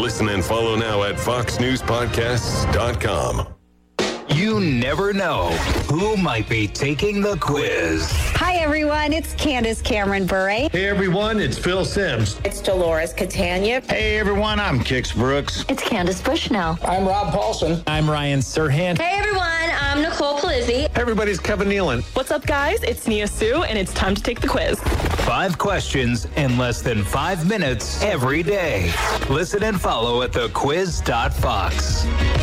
Listen and follow now at foxnewspodcasts.com. You never know who might be taking the quiz. Hi, everyone. It's Candace Cameron Bure. Hey, everyone. It's Phil Sims. It's Dolores Catania. Hey, everyone. I'm Kix Brooks. It's Candace Bushnell. I'm Rob Paulson. I'm Ryan Serhant. Hey, everyone. I'm Nicole Palizzi. Hey, everybody's Kevin Nealon. What's up, guys? It's Nia Sue, and it's time to take the quiz. 5 questions in less than 5 minutes every day. Listen and follow at thequiz.fox.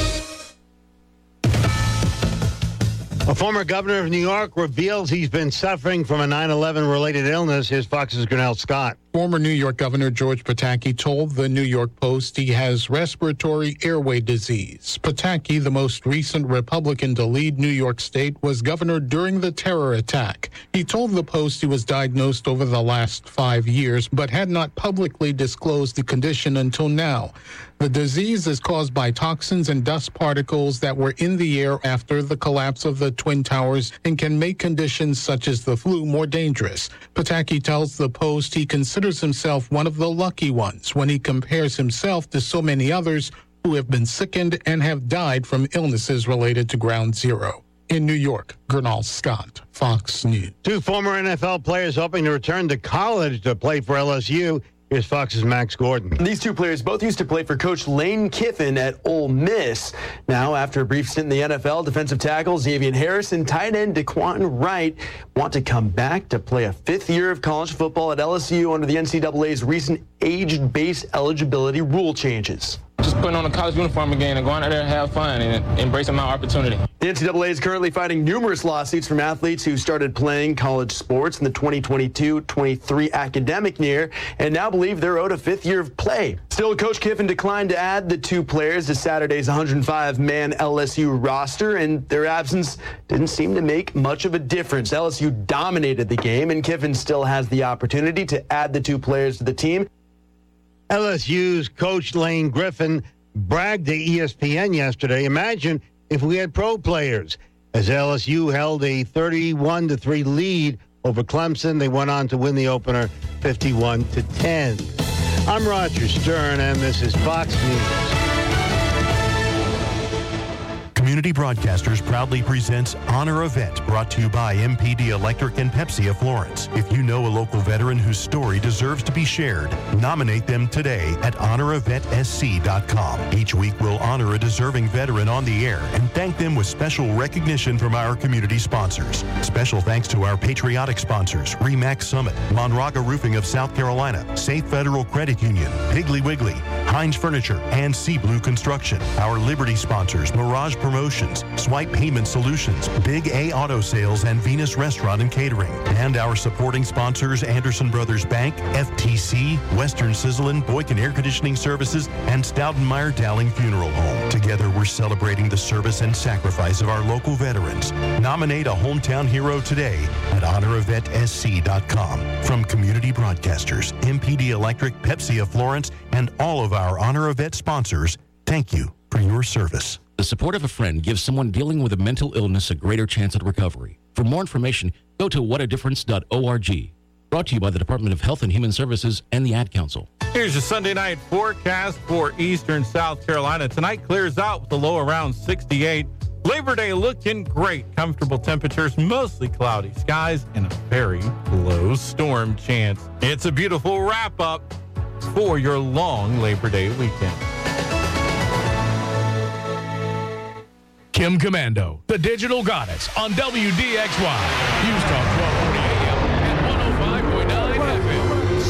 A former governor of New York reveals he's been suffering from a 9/11 related illness. Here's Fox's Grinnell Scott. Former New York Governor George Pataki told the New York Post he has respiratory airway disease. Pataki, the most recent Republican to lead New York State, was governor during the terror attack. He told the Post he was diagnosed over the last 5 years, but had not publicly disclosed the condition until now. The disease is caused by toxins and dust particles that were in the air after the collapse of the Twin Towers and can make conditions such as the flu more dangerous. Pataki tells the Post he considers himself one of the lucky ones when he compares himself to so many others who have been sickened and have died from illnesses related to Ground Zero. In New York, Grinnell Scott, Fox News. 2 former NFL players hoping to return to college to play for LSU. Here's Fox's Max Gordon. These 2 players both used to play for Coach Lane Kiffin at Ole Miss. Now, after a brief stint in the NFL, defensive tackle Xavier Harris and tight end DeQuan Wright want to come back to play a 5th year of college football at LSU under the NCAA's recent age-based eligibility rule changes. Just putting on a college uniform again and going out there and have fun and embracing my opportunity. The NCAA is currently fighting numerous lawsuits from athletes who started playing college sports in the 2022-23 academic year and now believe they're owed a 5th year of play. Still, Coach Kiffin declined to add the 2 players to Saturday's 105-man LSU roster, and their absence didn't seem to make much of a difference. LSU dominated the game, and Kiffin still has the opportunity to add the 2 players to the team. LSU's coach Lane Griffin bragged to ESPN yesterday. Imagine if we had pro players. As LSU held a 31-3 lead over Clemson, they went on to win the opener 51-10. I'm Roger Stern, and this is Fox News. Community Broadcasters proudly presents Honor Event, brought to you by MPD Electric and Pepsi of Florence. If you know a local veteran whose story deserves to be shared, nominate them today at honoreventsc.com. Each week we'll honor a deserving veteran on the air and thank them with special recognition from our community sponsors. Special thanks to our patriotic sponsors, RE/MAX Summit, Monraga Roofing of South Carolina, Safe Federal Credit Union, Piggly Wiggly, Heinz Furniture, and Sea Blue Construction. Our Liberty sponsors, Mirage Promotions, Swipe Payment Solutions, Big A Auto Sales, and Venus Restaurant and Catering. And our supporting sponsors, Anderson Brothers Bank, FTC, Western Sizzlin', Boykin Air Conditioning Services, and Stoutenmeyer Dowling Funeral Home. Together, we're celebrating the service and sacrifice of our local veterans. Nominate a hometown hero today at honoreventsc.com. From Community Broadcasters, MPD Electric, Pepsi of Florence, and all of our Honor Event sponsors, thank you for your service. The support of a friend gives someone dealing with a mental illness a greater chance at recovery. For more information, go to whatadifference.org. Brought to you by the Department of Health and Human Services and the Ad Council. Here's your Sunday night forecast for eastern South Carolina. Tonight clears out with a low around 68. Labor Day looking great. Comfortable temperatures, mostly cloudy skies, and a very low storm chance. It's a beautiful wrap-up for your long Labor Day weekend. Kim Commando, the digital goddess on WDXY. News Talk 1240 AM and 105.9 FM.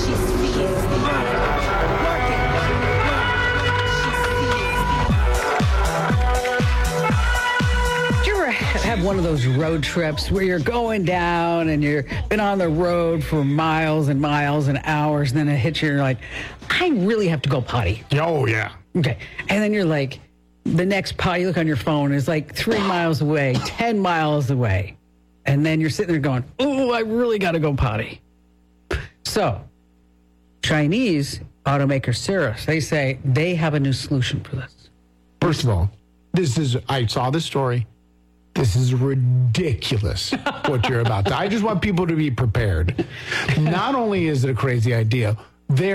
Do you ever have one of those road trips where you're going down and you've been on the road for miles and miles and hours, and then it hits you and you're like, I really have to go potty. Oh, yeah. Okay. And then you're like, the next potty, you look on your phone, is like 3 miles away, 10 miles away. And then you're sitting there going, oh, I really got to go potty. So, Chinese automaker Cirrus, they say they have a new solution for this. First of all, I saw this story. This is ridiculous what you're about to. I just want people to be prepared. Not only is it a crazy idea, they're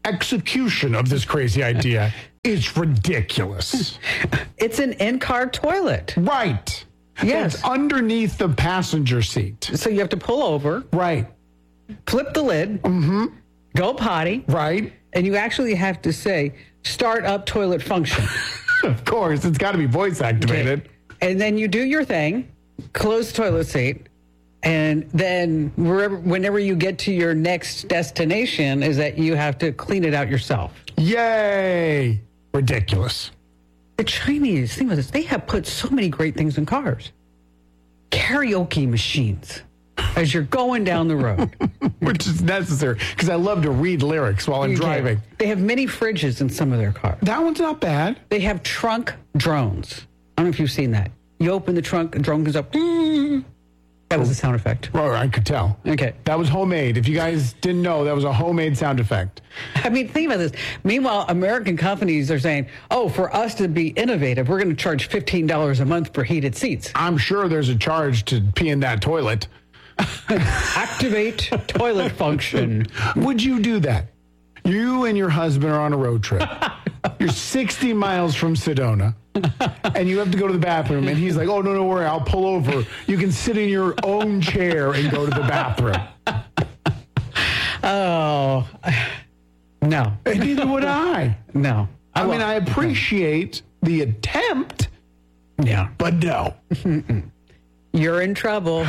execution of this crazy idea is ridiculous. It's an in-car toilet. Right. Yes. It's underneath the passenger seat. So you have to pull over. Right. Flip the lid. Mm-hmm. Go potty. Right. And you actually have to say, start up toilet function. Of course. It's got to be voice activated. Okay. And then you do your thing, close the toilet seat, and then whenever you get to your next destination is that you have to clean it out yourself. Yay. Ridiculous. The Chinese, think about this, they have put so many great things in cars. Karaoke machines as you're going down the road. Which is necessary because I love to read lyrics while I'm driving. They have mini fridges in some of their cars. That one's not bad. They have trunk drones. I don't know if you've seen that. You open the trunk, a drone goes up. That was a sound effect. Oh, I could tell. Okay. That was homemade. If you guys didn't know, that was a homemade sound effect. I mean, think about this. Meanwhile, American companies are saying, oh, for us to be innovative, we're going to charge $15 a month for heated seats. I'm sure there's a charge to pee in that toilet. Activate toilet function. Would you do that? You and your husband are on a road trip. You're 60 miles from Sedona, and you have to go to the bathroom, and he's like, oh, no, don't worry, I'll pull over. You can sit in your own chair and go to the bathroom. Oh, no. And neither would I. No. I mean, I appreciate the attempt. Yeah. But no. You're in trouble.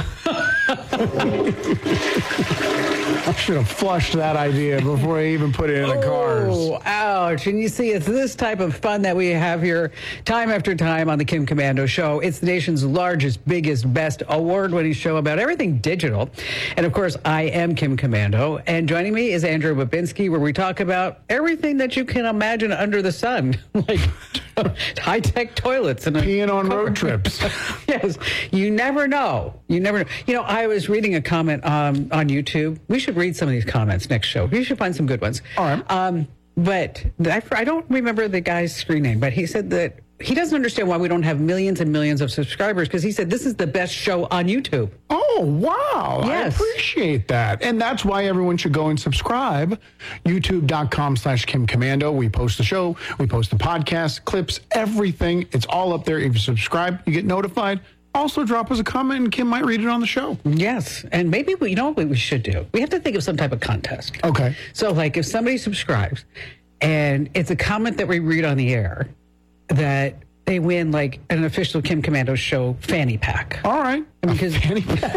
I should have flushed that idea before I even put it in the cars. Oh, ouch. And you see, it's this type of fun that we have here time after time on the Kim Komando Show. It's the nation's largest, biggest, best award-winning show about everything digital. And, of course, I am Kim Komando. And joining me is Andrew Babinski, where we talk about everything that you can imagine under the sun, like high-tech toilets. And peeing on road trips. Yes. You never know. You never know. You know, I was reading a comment on YouTube. We should read some of these comments next show. We should find some good ones. All right. But I don't remember the guy's screen name, but he said that he doesn't understand why we don't have millions and millions of subscribers because he said this is the best show on YouTube. Oh, wow. Yes. I appreciate that. And that's why everyone should go and subscribe. YouTube.com/Kim Komando. We post the show. We post the podcast, clips, everything. It's all up there. If you subscribe, you get notified. Also, drop us a comment and Kim might read it on the show. Yes. And maybe, you know what we should do? We have to think of some type of contest. Okay. So, like, if somebody subscribes and it's a comment that we read on the air, that they win, like, an official Kim Komando Show fanny pack. All right. Because fanny pack.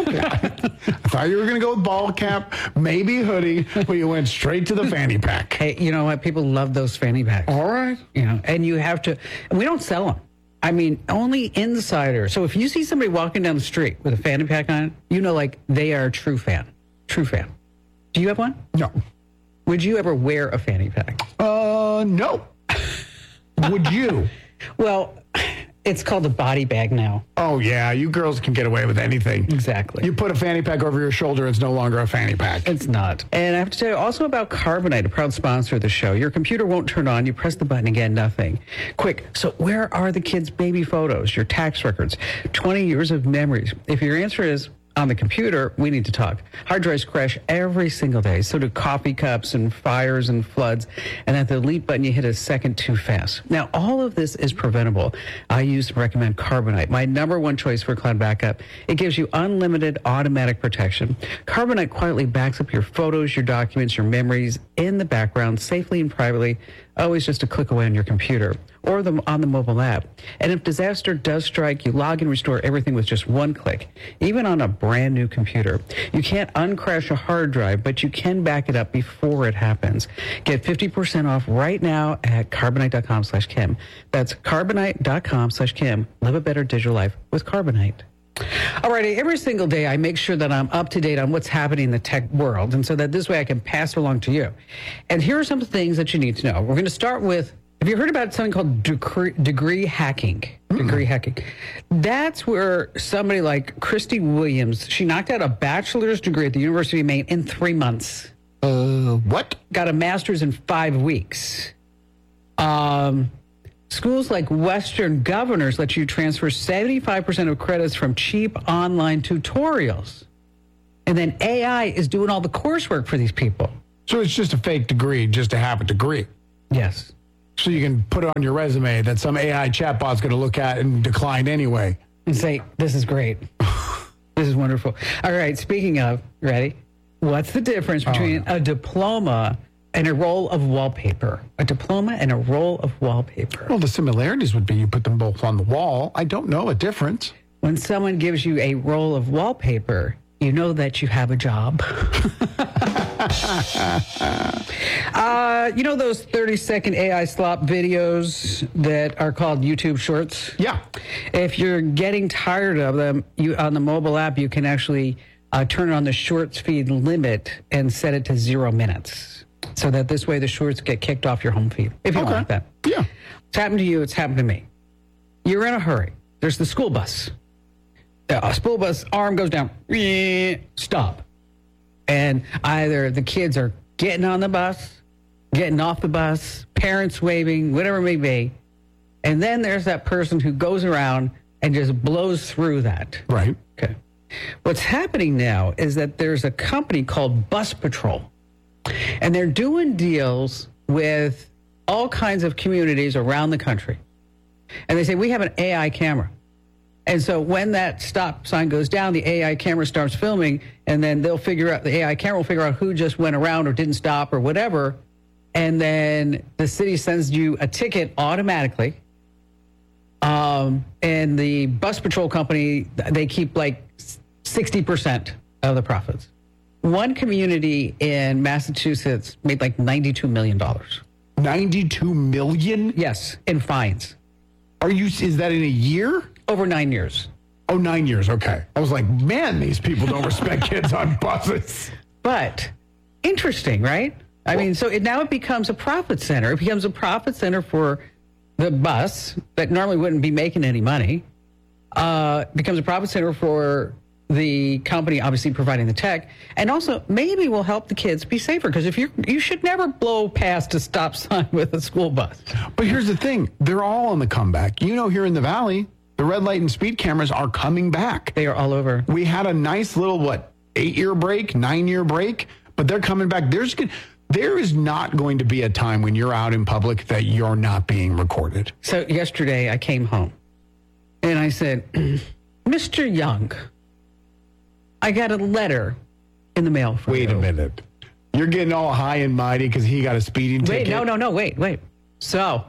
I thought you were going to go with ball cap, maybe hoodie, but you went straight to the fanny pack. Hey, you know what? People love those fanny packs. All right. You know, and you have to, and we don't sell them. I mean, only insiders. So if you see somebody walking down the street with a fanny pack on, you know, like, they are a true fan. True fan. Do you have one? No. Would you ever wear a fanny pack? No. Would you? Well, it's called a body bag now. Oh, yeah. You girls can get away with anything. Exactly. You put a fanny pack over your shoulder, it's no longer a fanny pack. It's not. And I have to tell you also about Carbonite, a proud sponsor of the show. Your computer won't turn on. You press the button again, nothing. Quick. So where are the kids' baby photos, your tax records, 20 years of memories? If your answer is on the computer, we need to talk. Hard drives crash every single day. So do coffee cups and fires and floods. And at the delete button, you hit a second too fast. Now, all of this is preventable. I use and recommend Carbonite, my number one choice for cloud backup. It gives you unlimited automatic protection. Carbonite quietly backs up your photos, your documents, your memories in the background, safely and privately, always just a click away on your computer or on the mobile app. And if disaster does strike, you log and restore everything with just one click, even on a brand new computer. You can't uncrash a hard drive, but you can back it up before it happens. Get 50% off right now at Carbonite.com/Kim. That's Carbonite.com/Kim. Live a better digital life with Carbonite. Alrighty, every single day I make sure that I'm up to date on what's happening in the tech world, and so that this way I can pass it along to you. And here are some things that you need to know. We're going to start with, have you heard about something called degree hacking? Degree hacking. That's where somebody like Christy Williams, she knocked out a bachelor's degree at the University of Maine in 3 months. What? Got a master's in 5 weeks. Schools like Western Governors let you transfer 75% of credits from cheap online tutorials. And then AI is doing all the coursework for these people. So it's just a fake degree just to have a degree. Yes. So you can put it on your resume that some AI chatbot's going to look at and decline anyway. And say, this is great. This is wonderful. All right, speaking of, ready? What's the difference between a diploma and a roll of wallpaper? A diploma and a roll of wallpaper. Well, the similarities would be you put them both on the wall. I don't know a difference. When someone gives you a roll of wallpaper, you know that you have a job. You know those 30-second AI slop videos that are called YouTube Shorts? Yeah. If you're getting tired of them, you on the mobile app, you can actually turn on the shorts feed limit and set it to 0 minutes. So that this way the shorts get kicked off your home feed. If you don't like that. Yeah. It's happened to you. It's happened to me. You're in a hurry. There's the school bus. A school bus arm goes down. Stop. And either the kids are getting on the bus, getting off the bus, parents waving, whatever it may be. And then there's that person who goes around and just blows through that. Right. Okay. What's happening now is that there's a company called Bus Patrol. And they're doing deals with all kinds of communities around the country. And they say, we have an AI camera. And so when that stop sign goes down, the AI camera starts filming, and then they'll figure out, the AI camera will figure out who just went around or didn't stop or whatever. And then the city sends you a ticket automatically. And the bus patrol company, they keep like 60% of the profits. One community in Massachusetts made like $92 million. $92 million? Yes, in fines. Is that in a year? Over 9 years. Oh, 9 years. Okay. I was like, man, these people don't respect kids on buses. But interesting, right? I mean, so now it becomes a profit center. It becomes a profit center for the bus that normally wouldn't be making any money. Becomes a profit center for the company obviously providing the tech, and also maybe will help the kids be safer, because if you should never blow past a stop sign with a school bus. But here's the thing, they're all on the comeback. You know, here in the Valley, the red light and speed cameras are coming back. They are all over. We had a nice little 8-year break, 9-year break, but they're coming back. There is not going to be a time when you're out in public that you're not being recorded. So yesterday I came home and I said, Mr. Young, I got a letter in the mail from you. Wait a minute. You're getting all high and mighty because he got a speeding ticket? No, wait. So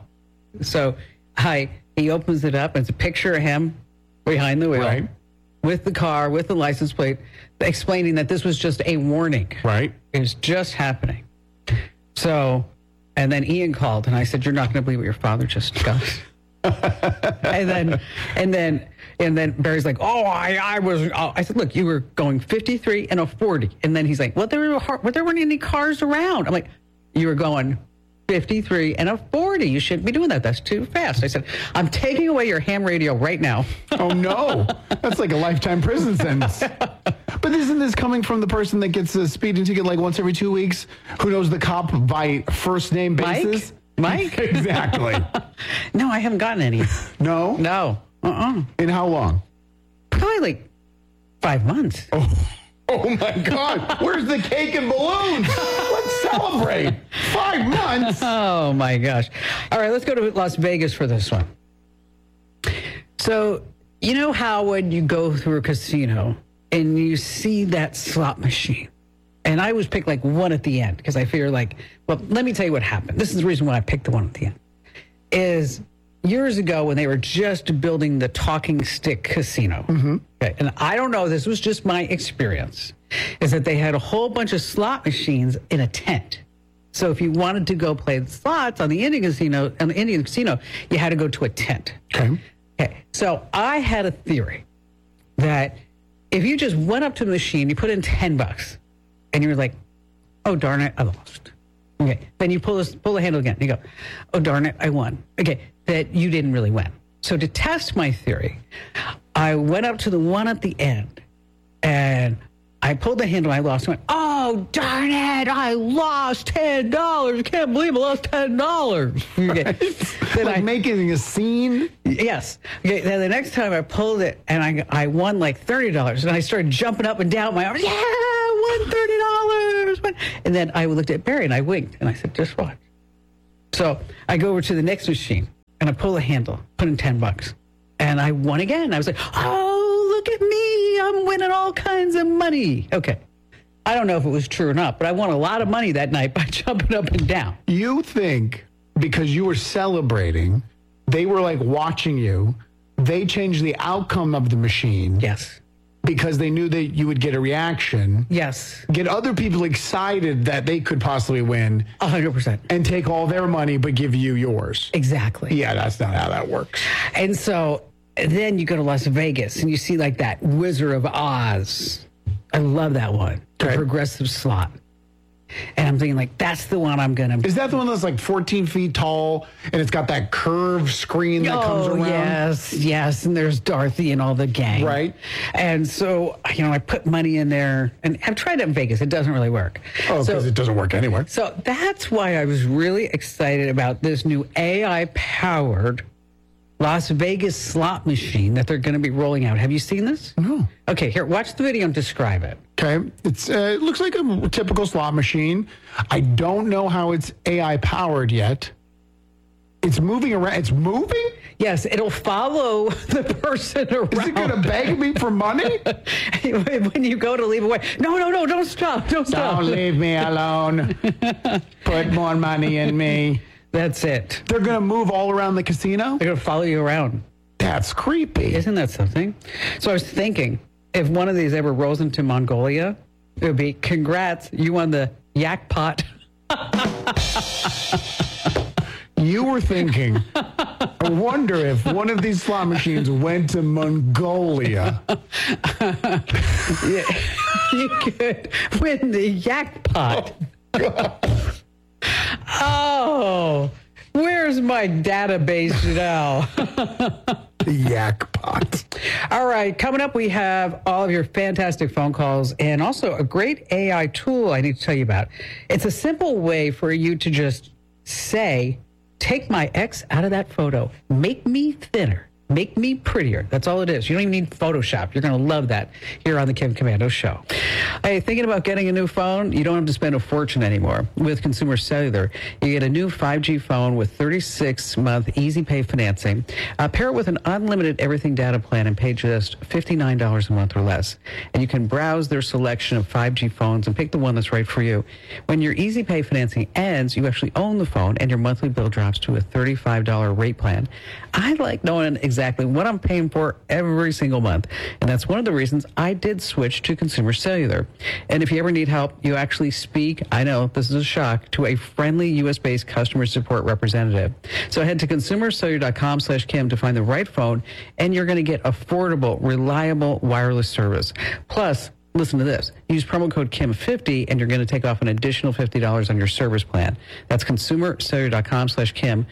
he opens it up, and it's a picture of him behind the wheel. Right. With the car, with the license plate, explaining that this was just a warning. Right. It was just happening. So, and then Ian called, and I said, you're not going to believe what your father just got. and then Barry's like, I said, look, you were going 53 and a 40. And then he's like, well, there weren't any cars around. I'm like, you were going 53 and a 40. You shouldn't be doing that. That's too fast. I said, I'm taking away your ham radio right now. Oh, no. That's like a lifetime prison sentence. But isn't this coming from the person that gets a speeding ticket like once every 2 weeks, who knows the cop by first name basis? Mike? Exactly. No, I haven't gotten any. No? No. In how long? Probably like 5 months. Oh my God. Where's the cake and balloons? Let's celebrate. 5 months. Oh my gosh. All right, let's go to Las Vegas for this one. So, you know how when you go through a casino and you see that slot machine, and I always pick like one at the end because I figure well, let me tell you what happened. This is the reason why I picked the one at the end. Is years ago when they were just building the Talking Stick Casino. Mm-hmm. Okay, and I don't know, this was just my experience, is that they had a whole bunch of slot machines in a tent. So if you wanted to go play the slots on the Indian casino, you had to go to a tent. Okay. So I had a theory that if you just went up to the machine, you put in $10, and you're like, oh, darn it, I lost. Okay. Then you pull the handle again. You go, oh, darn it, I won. Okay. That you didn't really win. So to test my theory, I went up to the one at the end, and I pulled the handle. I lost. I went, oh, darn it, I lost $10. I can't believe I lost $10. Okay. Then making a scene? Yes. Okay. Then the next time I pulled it, and I won like $30, and I started jumping up and down my arms. Yeah, I won $30. there's one. And then I looked at Barry and I winked and I said, just watch. So I go over to the next machine and I pull the handle, put in $10. And I won again. I was like, oh, look at me. I'm winning all kinds of money. Okay. I don't know if it was true or not, but I won a lot of money that night by jumping up and down. You think because you were celebrating, they were like watching you, they changed the outcome of the machine. Yes. Because they knew that you would get a reaction. Yes. Get other people excited that they could possibly win. 100%. And take all their money but give you yours. Exactly. Yeah, that's not how that works. And so then you go to Las Vegas and you see like that Wizard of Oz. I love that one. The progressive slot. And I'm thinking, like, that's the one I'm going to... Is that the one that's like 14 feet tall and it's got that curved screen that comes around? Yes. And there's Dorothy and all the gang. Right. And so, I put money in there. And I've tried it in Vegas. It doesn't really work. Oh, because it doesn't work anywhere. So that's why I was really excited about this new AI-powered Las Vegas slot machine that they're going to be rolling out. Have you seen this? No. Okay, here, watch the video and describe it. Okay. It looks like a typical slot machine. I don't know how it's AI powered yet. It's moving around. It's moving? Yes, it'll follow the person around. Is it going to beg me for money? When you go to leave away. No, don't stop. Don't stop. Don't leave me alone. Put more money in me. That's it. They're going to move all around the casino? They're going to follow you around. That's creepy. Isn't that something? So I was thinking, if one of these ever rolls into Mongolia, it would be, congrats, you won the yak pot. You were thinking, I wonder if one of these slot machines went to Mongolia. Yeah, you could win the yak pot. Oh, where's my database now? The yak pot. All right, coming up, we have all of your fantastic phone calls and also a great AI tool I need to tell you about. It's a simple way for you to just say, take my ex out of that photo, make me thinner, make me prettier. That's all it is. You don't even need Photoshop. You're going to love that here on the Kim Komando Show. Hey, thinking about getting a new phone? You don't have to spend a fortune anymore. With Consumer Cellular, you get a new 5G phone with 36-month easy pay financing. Pair it with an unlimited everything data plan and pay just $59 a month or less. And you can browse their selection of 5G phones and pick the one that's right for you. When your easy pay financing ends, you actually own the phone and your monthly bill drops to a $35 rate plan. I like knowing exactly what I'm paying for every single month. And that's one of the reasons I did switch to Consumer Cellular. And if you ever need help, you actually speak, I know this is a shock, to a friendly U.S.-based customer support representative. So head to consumercellular.com/Kim to find the right phone, and you're going to get affordable, reliable wireless service. Plus, listen to this. Use promo code KIM50 and you're going to take off an additional $50 on your service plan. That's consumercellular.com/Kim.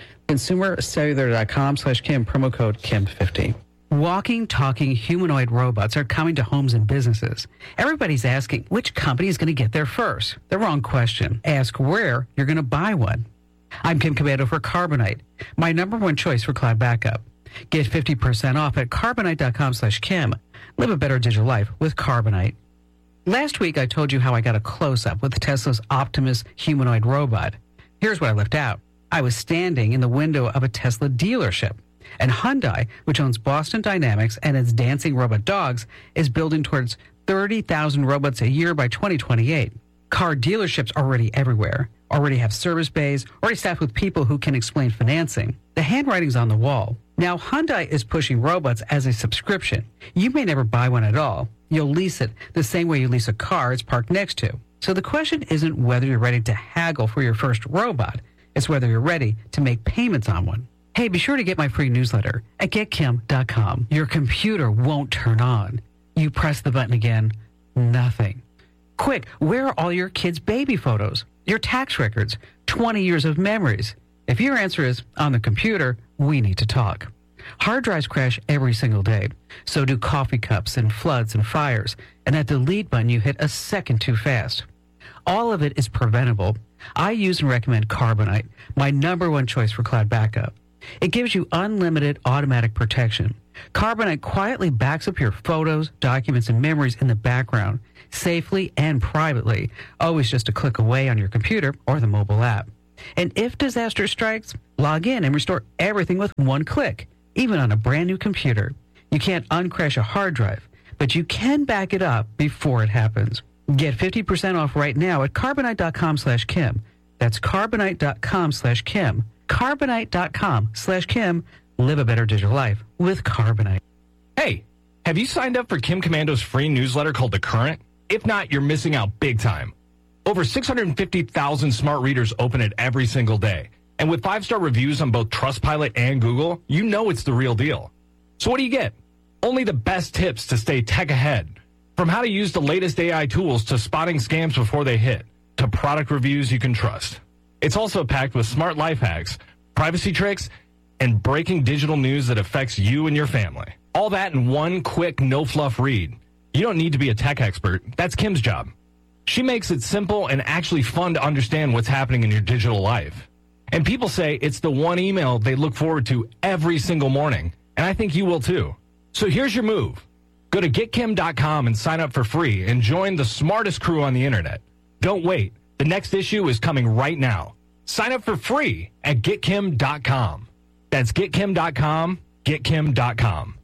Consumercellular.com/Kim. Promo code KIM50. Walking, talking humanoid robots are coming to homes and businesses. Everybody's asking which company is going to get there first. The wrong question. Ask where you're going to buy one. I'm Kim Komando for Carbonite, my number one choice for cloud backup. Get 50% off at carbonite.com/Kim. Live a better digital life with Carbonite. Last week, I told you how I got a close-up with Tesla's Optimus humanoid robot. Here's what I left out. I was standing in the window of a Tesla dealership. And Hyundai, which owns Boston Dynamics and its dancing robot dogs, is building towards 30,000 robots a year by 2028. Car dealerships are already everywhere, already have service bays, already staffed with people who can explain financing. The handwriting's on the wall. Now, Hyundai is pushing robots as a subscription. You may never buy one at all. You'll lease it the same way you lease a car it's parked next to. So the question isn't whether you're ready to haggle for your first robot. It's whether you're ready to make payments on one. Hey, be sure to get my free newsletter at getkim.com. Your computer won't turn on. You press the button again, nothing. Quick, where are all your kids' baby photos? Your tax records? 20 years of memories? If your answer is on the computer, we need to talk. Hard drives crash every single day. So do coffee cups and floods and fires. And that delete button you hit a second too fast. All of it is preventable. I use and recommend Carbonite, my number one choice for cloud backup. It gives you unlimited automatic protection. Carbonite quietly backs up your photos, documents, and memories in the background, safely and privately, always just a click away on your computer or the mobile app. And if disaster strikes, log in and restore everything with one click, even on a brand new computer. You can't uncrash a hard drive, but you can back it up before it happens. Get 50% off right now at Carbonite.com/Kim. That's Carbonite.com/Kim. Carbonite.com/Kim. Live a better digital life with Carbonite. Hey, have you signed up for Kim Commando's free newsletter called The Current? If not, you're missing out big time. Over 650,000 smart readers open it every single day. And with 5-star reviews on both Trustpilot and Google, you know it's the real deal. So what do you get? Only the best tips to stay tech ahead. From how to use the latest AI tools to spotting scams before they hit, to product reviews you can trust. It's also packed with smart life hacks, privacy tricks, and breaking digital news that affects you and your family. All that in one quick, no-fluff read. You don't need to be a tech expert. That's Kim's job. She makes it simple and actually fun to understand what's happening in your digital life. And people say it's the one email they look forward to every single morning. And I think you will too. So here's your move. Go to getkim.com and sign up for free and join the smartest crew on the internet. Don't wait. The next issue is coming right now. Sign up for free at getkim.com. That's getkim.com, getkim.com.